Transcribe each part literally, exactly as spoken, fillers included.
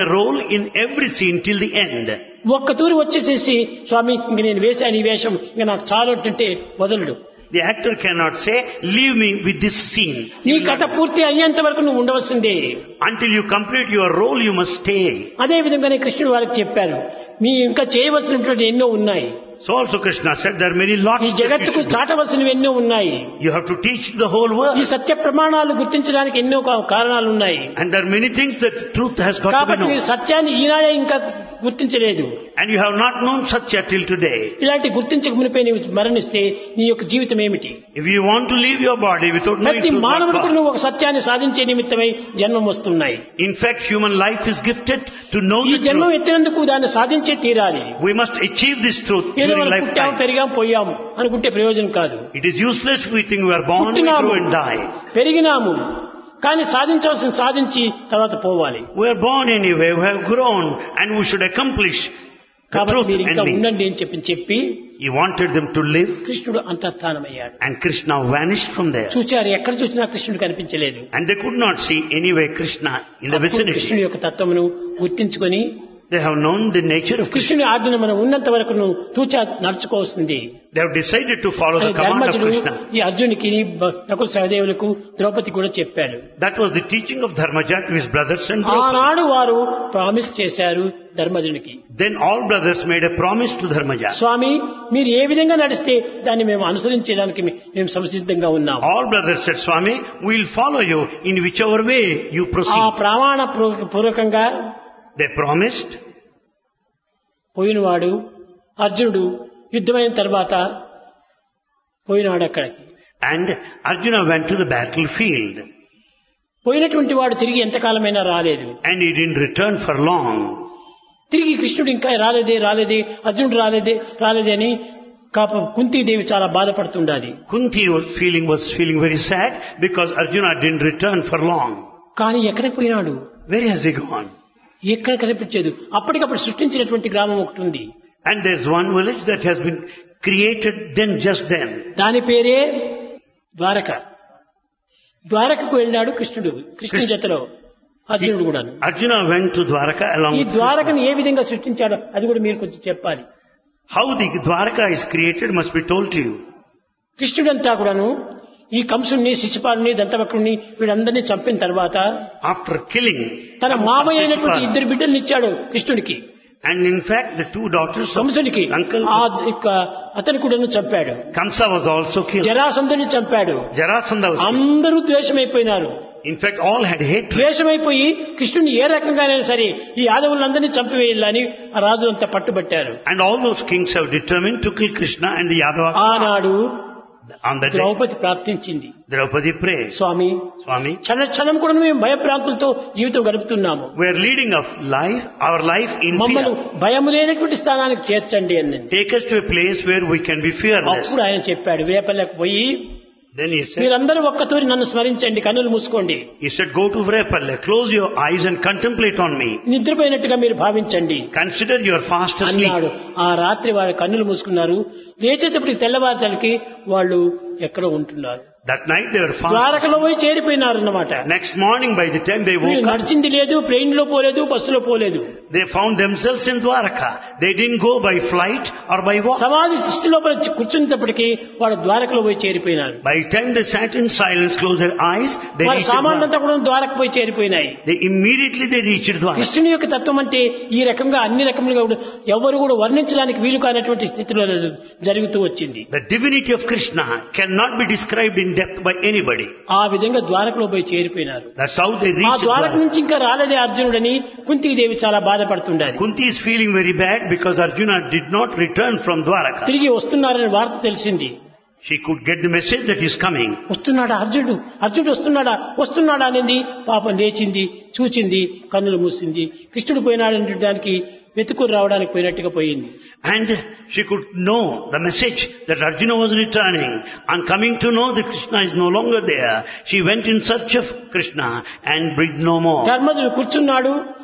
a role in every scene till the end. ఒక్క తూరి వచ్చేసేసి స్వామి ఇంక నేను వేశాను ఈ వేషం ఇంక నాకు చాలు అంటే వదలడు. The actor cannot say, leave me with this scene. నీ కథ పూర్తి అయ్యేంత వరకు నువ్వు ఉండవలసిందే. Until you complete your role, you must stay. అదే విధంగానే కృష్ణుడు వారికి చెప్పారు, మీ ఇంకా చేయవలసినటువంటి ఎన్నో ఉన్నాయి. So also Krishna said there are many lots ఈ that you జగత్తుకు should do. చాటవలసినవి ఎన్నో ఉన్నాయి. You have to teach the whole world. ఈ సత్య ప్రమాణాలు గుర్తించడానికి ఎన్నో కా- కారణాలు ఉన్నాయి. And there are many things that truth has got to be కాబట్టి మీరు known. సత్యాన్ని ఈనాడే ఇంకా గుర్తించలేదు. And you have not known Satya till today. ఇలాంటి గుర్తించక మునిపై నీవు మరణిస్తే నీ యొక్క జీవితం ఏమిటి? If you want to leave your body without knowing ప్రతి truth, what మానవుడికి for? నువ్వు ఒక సత్యాన్ని సాధించే నిమిత్తమై జన్మం వస్తున్నాయి. In fact, human life is gifted to know ఈ the జన్మం truth. ఎత్తినందుకు దాన్ని సాధించే తీరాలి. We must achieve this truth ఏదో during మనం పుట్టాము lifetime. పెరిగాం పోయాము అనుకుంటే ప్రయోజనం కాదు. It is useless if we think we are born, we పుట్టినాము grow and die. పెరిగినాము కానీ సాధించాల్సిన సాధించి తర్వాత పోవాలి. We are born anyway, we have grown, and we should accomplish the కాబట్టి truth మీరు ఇంకా and live. ఉండండి అని చెప్పి చెప్పి He wanted them to live, కృష్ణుడు అంతర్ధానమయ్యాడు. and Krishna vanished from there. చూచారు, ఎక్కడ చూసినా కృష్ణుడు కనిపించలేదు. And they could not see anyway Krishna in the అప్పుడు vicinity. కృష్ణుడి యొక్క తత్వమును గుర్తించుకొని They have known the nature of Krishna. కృష్ణుని ఆజ్ఞను మనం ఉన్నంత వరకు నువ్వు తూచా నడుచుకోవాల్సింది. They have decided to follow the అని command of ధర్మజుడు Krishna. ఈ అర్జునికి నకుల సహదేవులకు ద్రౌపది కూడా చెప్పాడు. That was the teaching of Dharmaja to his brothers and Draupadi. ఆనాడు వారు ప్రామిస్ చేశారు ధర్మజునికి, Then all brothers made a promise to Dharmaja. స్వామి మీరు ఏ విధంగా నడిస్తే దాన్ని మేము అనుసరించడానికి మేము సంసిద్ధంగా ఉన్నాం. All brothers said, Swami, we will follow you in whichever way you ఆ proceed. ప్రమాణ పూర్వ- పూర్వకంగా They promised. పోయినవాడు అర్జునుడు యుద్ధమైన తర్వాత పోయినాడు అక్కడికి. And Arjuna went to the battlefield. పోయినటువంటి వాడు తిరిగి ఎంతకాలమైనా రాలేదు. And he didn't return for long. తిరిగి కృష్ణుడు ఇంకా రాలేదే రాలేదే అర్జునుడు రాలేదే రాలేదే అని కాప కుంతీదేవి చాలా బాధపడుతుండాలి. Kunti was feeling, was feeling very sad because Arjuna didn't return for long. కానీ ఎక్కడికి పోయినాడు? Where has he gone? ఎక్కడ కనిపించదు. అప్పటికప్పుడు సృష్టించినటువంటి గ్రామం ఒకటి ఉంది. And there's one village that has been created then, just then. దాని పేరే ద్వారక. ద్వారకకు వెళ్ళాడు కృష్ణుడు, కృష్ణుని జతలో అర్జునుడు కూడా. Arjuna went to Dwaraka along ఈ with ద్వారకను Krishna. ఏ విధంగా సృష్టించాడో అది కూడా మీరు కొంచెం చెప్పాలి. How the Dwaraka is created must be told to you. కృష్ణుడంతా కూడాను ఈ కంసుని శిశుపాలుని దంతవక్రుని వీళ్ళందరినీ చంపిన తర్వాత After killing తన Kamsa, మామయ్య అయినటువంటి Shishupala, ఇద్దరు బిడ్డల్ని ఇచ్చాడు కృష్ణుడికి, and in fact the two daughters of కంసునికి. uncle ఆ యొక్క అతని కూడా చంపాడు. Kamsa was also killed. జరాసంధుని చంపాడు. Jarasandha was killed. అందరూ ద్వేషమైపోయినారు. In fact, all had hatred. ద్వేషమైపోయి కృష్ణుని ఏ రకంగానైనా సరే ఈ యాదవులందరినీ చంపివేయాలని ఆ రాజులంతా పట్టుబట్టారు. And all those kings have determined to kill Krishna and the Yadava. ఆనాడు On that day, ద్రౌపది ప్రార్థించింది, Draupadi prayed, స్వామి Swami, క్షణ క్షణం కూడా మేము భయభ్రాంతులతో జీవితం గడుపుతున్నాము, we are leading of life, our life in మమ్మల్ని fear. భయం లేనటువంటి స్థానానికి చేర్చండి అని. Take us to a place where we can be fearless. అప్పుడు ఆయన చెప్పాడు, వేపల్లకు పోయి Then he said, మీరందరూ ఒక్కతూరి నన్ను స్మరించండి, కన్నులు మూసుకోండి, he said, go to Vrepalle, close your eyes and contemplate on me. నిద్రపోయినట్టుగా మీరు భావించండి Consider you are fast asleep. అన్నాడు. ఆ రాత్రి వారు కన్నులు మూసుకున్నారు. లేచేటప్పటికి తెల్లవారుతలకి వాళ్ళు ఎక్కడో ఉంటున్నారు. That night they were fast ద్వారకలో asleep. పోయి చేరిపోయినారు అన్నమాట. Next morning by the time they woke up, నడిచింది లేదు, ట్రైన్ లో పోలేదు, బస్సులో పోలేదు. they found themselves in Dwaraka. They didn't go by flight or by walk. సమాధి సృష్టి లోపల కూర్చున్నప్పటికీ వాడు ద్వారకలో పోయి చేరిపోయినారు. By the time they sat in silence, closed their eyes, they వారి reached సామాన్లు Dwaraka. అంతా కూడా ద్వారకు పోయి చేరిపోయినాయి. They immediately they reached Dwaraka. కృష్ణుని యొక్క తత్వం అంటే ఈ రకంగా అన్ని రకములుగా కూడా ఎవరు కూడా వర్ణించడానికి వీలు కానటువంటి స్థితిలో జరుగుతూ వచ్చింది. The divinity of Krishna cannot be described in depth by anybody. ఆ విధంగా ద్వారకలో పోయి చేరిపోయినారు. That's how they ఆ reached ద్వారక Dwaraka. నుంచి ఇంకా రాలేదే అర్జునుడని కుంతీదేవి చాలా బాధపడుతుండాలి. Kunti is feeling very bad because Arjuna did not return from Dwaraka. తిరిగి వస్తున్నారని వార్త తెలిసింది. She could get the message that he's coming. వస్తున్నాడా అర్జునుడు, అర్జునుడు వస్తున్నాడా వస్తున్నాడా అనేది పాపం లేచింది, చూచింది, కన్నులు మూసింది. కృష్ణుడు పోయినాడంటే దానికి వెతుకుని రావడానికి పోయినట్టుగా పోయింది. And she could know the message that Arjuna was returning. On coming to know that Krishna is no longer there, she went in search of Krishna and breathed no more. ధర్మజుడు కూర్చున్నాడు.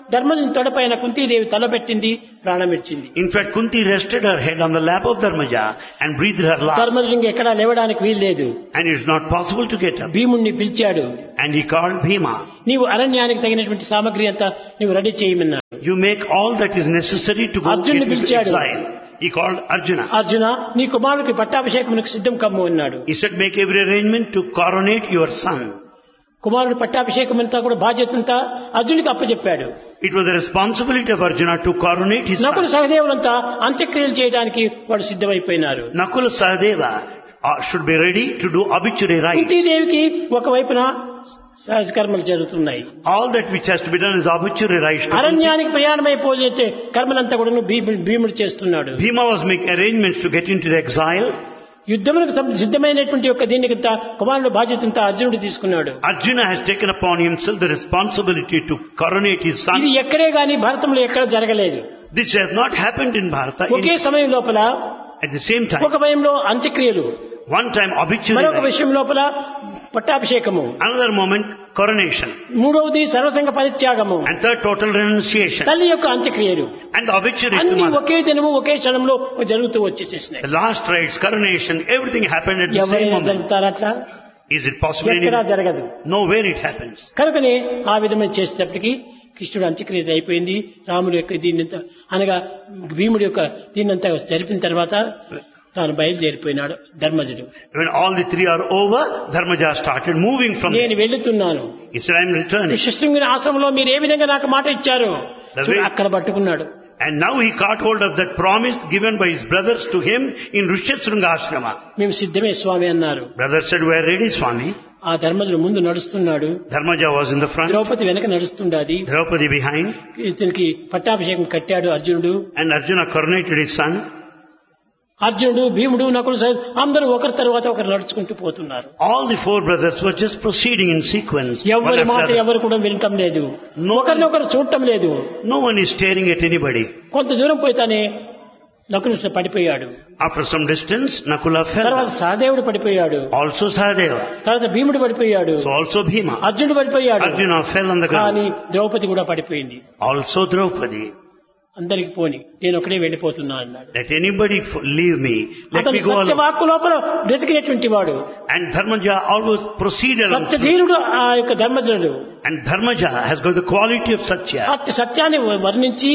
ధర్మజుని తొడపైన కుంతీదేవి తలపెట్టింది, ప్రాణం విడిచింది. In fact, Kunti rested her head on the lap of Dharmaja and breathed her last. ధర్మజునికి ఎక్కడా లేవడానికి వీల్లేదు. And it's not possible to get up. భీముణ్ణి పిలిచాడు. And he called Bhima. నీవు అరణ్యానికి తగినటువంటి సామగ్రి అంతా నీవు రెడీ చేయమన్నాడు. You make all that is necessary to go అర్జునుని into పిలిచాడు. exile. He called Arjuna. Arjuna, నీ కుమారుడికి పట్టాభిషేకమునకు సిద్ధం కమ్ము అన్నాడు. He said, make every arrangement to coronate your son. కుమారుడు పట్టాభిషేకం అంతా కూడా బాధ్యతంతా అర్జునుడికి అప్పచెప్పాడు. It was the responsibility of Arjuna to coronate his Nakula son. సహదేవులంతా అంత్యక్రియలు చేయడానికి వాడు సిద్ధమైపోయినారు. Nakula Sahadeva uh, should be ready to do obituary rites. కుంతీదేవికి ఒకవైపున సహజకర్మలు జరుగుతున్నాయి. All that which has to be done is obituary rites. అరణ్యానికి ప్రయాణమైపోతే కర్మలంతా కూడా భీముడు చేస్తున్నాడు. Bhima was making arrangements to get into the exile. యుద్ధములకు సిద్ధమైనటువంటి యొక్క దీనికంత కుమారుడు బాధ్యతంతా అర్జునుడు తీసుకున్నాడు. Arjuna has taken upon himself the responsibility to coronate his son. ఇది ఎక్కడే గాని భారతంలో ఎక్కడ జరగలేదు. This has not happened in Bharata. ఒకే సమయం లోపల At the same time, ఒక భయంలో అంత్యక్రియలు, one time obituary మరొక rites, విషయం లోపల పట్టాభిషేకము, another moment coronation, మూడవది సర్వసంగ పరిత్యాగము, and third total renunciation, తల్లి యొక్క అంత్యక్రియలు and the obituary to అన్ని mother. ఒకే దినము ఒకే క్షణంలో జరుగుతూ వచ్చేసేసినాయి. The last rites, coronation, everything happened at the same ఎవరైనా moment. జరుగుతారు అట్లా? Is it possible? ఎక్కడా Anywhere? జరగదు. Nowhere it happens. కనుకనే ఆ విధమైన చేసేటప్పటికి కృష్ణుడు అంత్యక్రియ అయిపోయింది. రాముడు యొక్క దీన్నంతా అనగా భీముడి యొక్క దీన్నంతా జరిపిన తర్వాత తాను బయలుదేరిపోయినాడు ధర్మజుడు. When all the three are over, Dharmaja started moving from నేను there. వెళ్తున్నాను. He said, I am returning. శృంగిని ఆశ్రమంలో మీరు ఏ విధంగా నాకు మాట ఇచ్చారు చూడు, అక్కడ పట్టుకున్నాడు. And now he caught hold of that promise given by his brothers to him in Rishyasringa ashrama. మేము సిద్ధమే స్వామి అన్నారు. Brothers said, we are ready, Swami. ఆ ధర్మజుడు ముందు నడుస్తున్నాడు. Dharmaja was in the front, Draupadi వెనక నడుస్తుండాది. Draupadi behind, ఇతనికి పట్టాభిషేకం కట్టాడు అర్జునుడు. and Arjuna coronated his son. అర్జునుడు, భీముడు, నకులు సహదేవుడు అందరూ ఒకరి తర్వాత ఒకరు నడుచుకుంటూ పోతున్నారు. All the four brothers were just proceeding in sequence. one ఎవరి after మాట the other. ఎవరు కూడా వినటం లేదు. No. ఒకరినొకరు చూడటం లేదు. No one is staring at anybody. కొంత దూరం పోయితానే నకులు పడిపోయాడు. After some distance, Nakula తర్వాత fell. సహదేవుడు పడిపోయాడు. Also Sahadeva. తర్వాత భీముడు పడిపోయాడు. So also Bhima. అర్జునుడు పడిపోయాడు. Arjuna fell on the కానీ ground. ద్రౌపది కూడా పడిపోయింది. Also Draupadi. అందరికి పోని, నేను ఒకడే వెళ్ళిపోతున్నా అన్నాడు. Let anybody f- leave me. Let అతను me go alone. సత్యవాక్కు లోపల బ్రతికినటువంటి వాడు. And Dharmaja always proceeded along. సత్యధీరుడు ఆ యొక్క ధర్మజనుడు. And Dharmaja has got the quality of Satya. అట్టి సత్యాన్ని వర్ణించి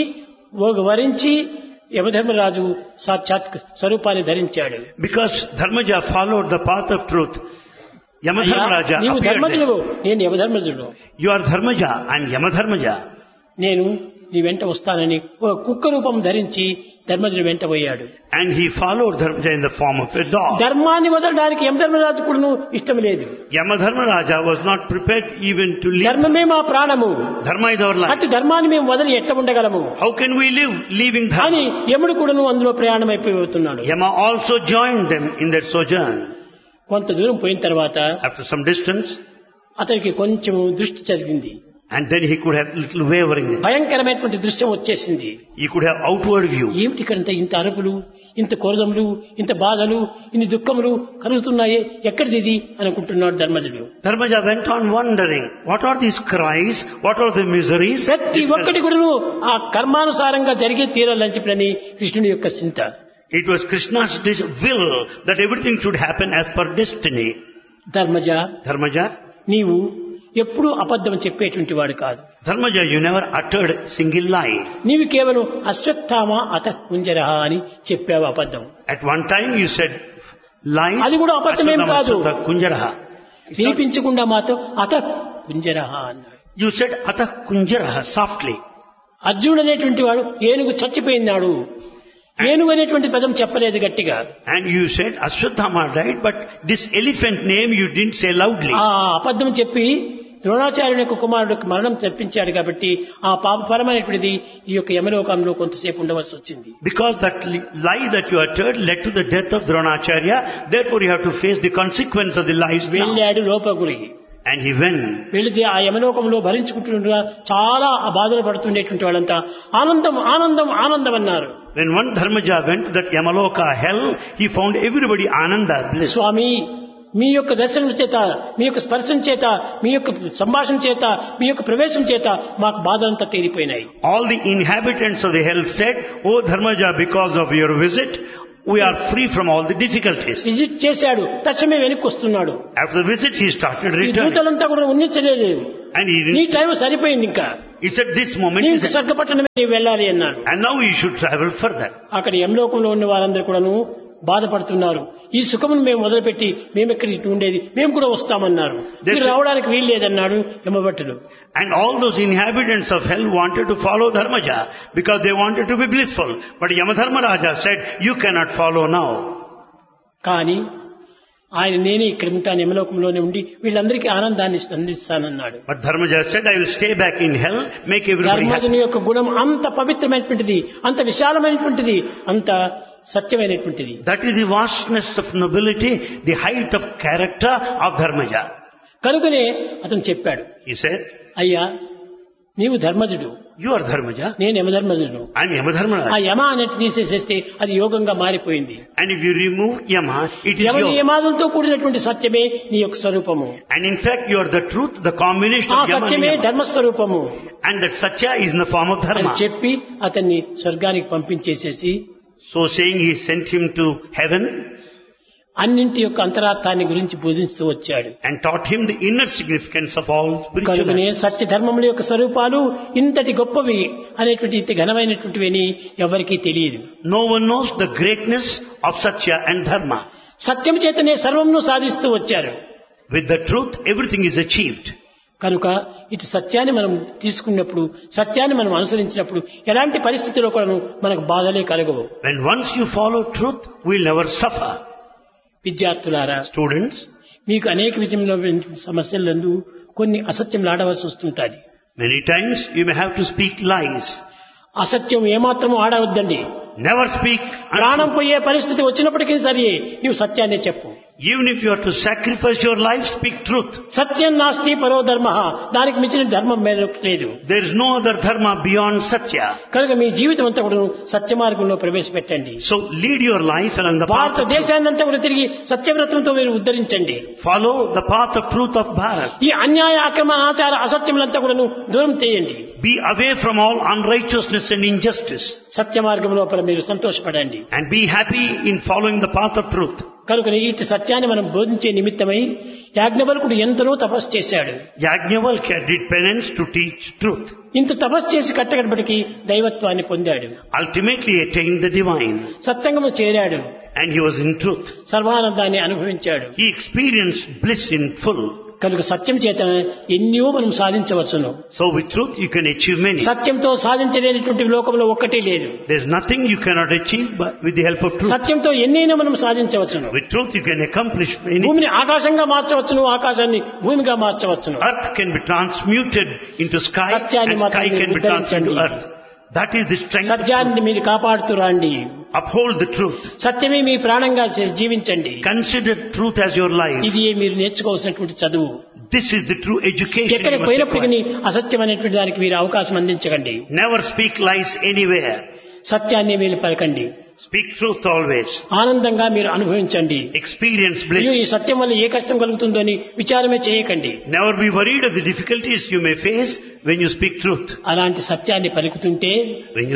వరించి యమధర్మరాజు సాక్షాత్ స్వరూపాన్ని ధరించాడు. Because Dharmaja followed the path of truth, Yamadharmaraja నీవు appeared ధర్మజుడు, there. నేను యమధర్మజుడు. You are Dharmaja, I am Yamadharmaja. నేను నీ వెంట వస్తానని ఒక కుక్క రూపం ధరించి ధర్మజుడు వెంట పోయాడు. And he followed Dharmaja in the form of a dog. ధర్మాన్ని వదలడానికి యమధర్మరాజు కూడా ఇష్టం లేదు. Yamadharmaraja was not prepared even to leave. ధర్మమే మా ప్రాణము, Dharma is our life. అట్టి ధర్మాన్ని మేము వదిలి ఎట్ట ఉండగలము How can we live leaving అని Dharma? యముడు కూడాను అందులో ప్రయాణం అయిపోతున్నాడు. Yama also joined them in their sojourn. కొంత దూరం పోయిన తర్వాత After some distance, అతనికి కొంచెం దృష్టి జరిగింది. and then he could have little wavering. భయంకరమైనటువంటి దృశ్యం వచ్చేసింది. He could have outward view. ఏమిటి ఇక్కడంత ఇంత అరుపులు, ఇంత కోరదములు, ఇంత బాధలు, ఇన్ని దుఃఖములు కలుగుతున్నాయి, ఎక్కడిది ఇది అనుకుంటున్నాడు ధర్మజుడు. Dharmaja went on wondering, what are these cries? What are the miseries? ప్రతి ఒక్కటి కూడాను ఆ కర్మానుసారంగా జరిగే తీరాలని చెప్పినని కృష్ణుని యొక్క చింత. It was Krishna's dis- will that everything should happen as per destiny. Dharmaja, Dharmaja, నీవు ఎప్పుడూ అబద్ధం చెప్పేటువంటి వాడు కాదు. Dharmaja, you never uttered single lie. నీవు కేవలం అశ్వత్థామ అత కుంజరహ అని చెప్పావు అబద్ధం. At one time you said lies. అది కూడా అబద్ధమేం కాదు. Aswatthama kunjaraha. వినిపించకుండా మాత్రం అత కుంజరహ అన్నాడు. You said atah kunjaraha softly. అర్జునుడు అనేటువంటి వాడు ఏనుగు చచ్చిపోయినాడు, ఏనుగు అనేటువంటి పదం చెప్పలేదు గట్టిగా. And you said Aswatthama died, but this elephant name you didn't say loudly. ఆ అబద్ధం చెప్పి ద్రోణాచార్యుని యొక్క కుమారుడికి మరణం తెప్పించాడు కాబట్టి ఆ పాపపరమైనటువంటిది ఈ యొక్క యమలోకంలో కొంతసేపు ఉండవలసి వచ్చింది. Because that li- lie that you uttered led to the death of Dronacharya, therefore you have to face the consequence of the lies now. వెళ్ళాడు లోపగుడికి. And he went. వెళితే ఆ యమలోకంలో భరించుకుంటుండగా చాలా బాధలు పడుతుండేటువంటి వాళ్ళంతా ఆనందం ఆనందం ఆనందం అన్నారు. When one Dharmaja went to that Yamaloka hell, he found everybody Ananda, bliss. స్వామి, మీ యొక్క దర్శనం చేత, మీ యొక్క స్పర్శం చేత, మీ యొక్క సంభాషణ చేత, మీ యొక్క ప్రవేశం చేత మాకు బాధలంతా తీరిపోయినాయి. All the inhabitants of the hell said, "O Dharmaja, because of your visit, we are free from all the difficulties." Visit చేశాడు, తక్షణమే వెనక్కి వస్తున్నాడు. After the visit, he started ఈ returning. దూతలంతా కూడా ఉన్నించలేదు. And he, నీ టైం సరిపోయింది, ఇంకా he said, "This moment నీకు is... స్వర్గపట్టణమే నీవు వెళ్ళాలి" అన్నాడు. And now you should travel further." అక్కడ యమలోకంలో ఉన్న వారందరూ కూడాను బాధపడుతున్నారు. ఈ సుఖమును మేము మొదలుపెట్టి మేము ఎక్కడి ఉండేది, మేము కూడా వస్తామన్నారు. మీరు రావడానికి వీలు లేదన్నాడు యమభట్టుడు. And all those inhabitants of hell wanted to follow Dharmaja because they wanted to be blissful. But Yamadharmaraja said, "You cannot follow now." కానీ ఆయన నేనే ఇక్కడ ఉంటాను, యమలోకంలోనే ఉండి వీళ్ళందరికీ ఆనందాన్ని అందిస్తానన్నాడు. But Dharmaja said, "I will stay back in hell, make everybody happy." ధర్మజుని యొక్క గుణం అంత పవిత్రమైనటువంటిది, అంత విశాలమైనటువంటిది, అంత సత్యమైనటువంటిది. That is the vastness of nobility, the height of character of Dharmaja. కనుకనే అతను చెప్పాడు, He said, అయ్యా నీవు ధర్మజుడు, "You are Dharmaja, నేను యమధర్మజుడు. I am Yamadharmaraja." ఆ యమ అనేది తీసేసేస్తే అది యోగంగా మారిపోయింది. And if you remove Yama, it is Yama yoga. నియమాలతో కూడినటువంటి సత్యమే నీ యొక్క స్వరూపము. And in fact, you are the truth, the combination ఆ of Yama and సత్యమే Niyama. ధర్మస్వరూపము And that Satya is in the form of అని Dharma. చెప్పి అతన్ని స్వర్గానికి పంపించేసేసి So saying, he sent him to heaven అన్నింటి యొక్క అంతరార్థాన్ని గురించి బోధిస్తూ వచ్చాడు. and taught him the inner significance of all spiritual కనుకనే aspects. సత్య ధర్మముల యొక్క స్వరూపాలు ఇంతటి గొప్పవి అనేటువంటి ఇంత ఘనమైనటువంటివి ఎవరికీ తెలియదు. No one knows the greatness of Satya and Dharma. సత్యం చేతనే సర్వమును సాధిస్తూ వచ్చారు. With the truth, everything is achieved. కనుక ఇటు సత్యాన్ని మనం తీసుకున్నప్పుడు, సత్యాన్ని మనం అనుసరించినప్పుడు ఎలాంటి పరిస్థితిలో కూడా మనకు బాధలే కలగవు. When once you follow truth, we'll never suffer. విద్యార్థులారా, Students, మీకు అనేక విషయంలో సమస్యలందు కొన్ని అసత్యం ఆడవలసి వస్తుంటుంది. many times you may have to speak lies. అసత్యం ఏమాత్రము ఆడవద్దండి. Never speak. ప్రాణం పోయే పరిస్థితి వచ్చినప్పటికీ సరే నీవు సత్యాన్ని చెప్పు. Even if you are to sacrifice your life, speak truth. సత్యం నాస్తి పరో ధర్మ, దానికి మించిన ధర్మం లేదు. There is no other dharma beyond Satya. కనుక మీ జీవితం అంతా కూడా సత్య మార్గంలో ప్రవేశపెట్టండి. So lead your life along the path of truth. భారతదేశాన్ని అంతా కూడా తిరిగి సత్యవ్రతంతో మీరు ఉద్ధరించండి. Follow the path of truth of Bharat. ఈ అన్యాయ అక్రమ ఆచార అసత్యములంతా కూడా దూరం చేయండి. Be away from all unrighteousness and injustice. సత్య మార్గం లోపల మీరు సంతోషపడండి. And be happy in following the path of truth. కనుక ఇటు సత్యాన్ని మనం బోధించే నిమిత్తమై యాజ్ఞవల్కుడు ఎంతనో తపస్సు చేశాడు. Yajnavalkya did penance to teach truth. ఇంత తపస్సు చేసి కట్టగడపటికి దైవత్వాన్ని పొందాడు. Ultimately attained the divine. సత్సంగము చేరాడు. And he was in truth. సర్వానందాన్ని అనుభవించాడు. He experienced bliss in full. కనుక సత్యం చేత ఎన్నో మనం సాధించవచ్చును. So with truth you can achieve many. సత్యంతో సాధించలేనటువంటి లోకంలో ఒక్కటే లేదు. There is nothing you cannot achieve but with the help of truth. సత్యంతో ఎన్నైనా మనం సాధించవచ్చును. With truth you can accomplish many. భూమిని ఆకాశంగా మార్చవచ్చును, ఆకాశాన్ని భూమిగా మార్చవచ్చును. Earth can be transmuted into sky and sky can be transmuted to earth. That is the strength of సత్యాన్ని truth. మీరు కాపాడుతూ రండి. Uphold the truth. సత్యమే మీ ప్రాణంగా జీవించండి. Consider truth as your life. ఇది మీరు నేర్చుకోవాల్సినటువంటి చదువు. This is the true education. ఎక్కడ you must పోయినప్పటికీ acquire. అసత్యం అనేటువంటి దానికి మీరు అవకాశం అందించకండి. Never speak lies anywhere. సత్యాన్ని మీరు పలకండి. Speak truth always. ఆనందంగా మీరు అనుభవించండి. Experience అయ్యో, ఈ bliss. సత్యం వల్ల ఏ కష్టం కలుగుతుందో అని విచారమే చేయకండి. Never be worried of the difficulties you may face when you speak truth. అలాంటి సత్యాన్ని పలుకుతుంటే When you